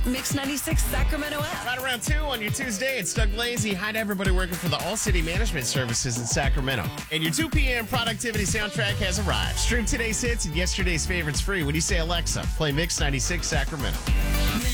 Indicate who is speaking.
Speaker 1: Mix 96 Sacramento app.
Speaker 2: Right around 2 on your Tuesday, it's Doug Lazy. Hi to everybody working for the All City Management Services in Sacramento. And your 2 p.m. productivity soundtrack has arrived. Stream today's hits and yesterday's favorites free when you say, Alexa, play Mix 96 Sacramento.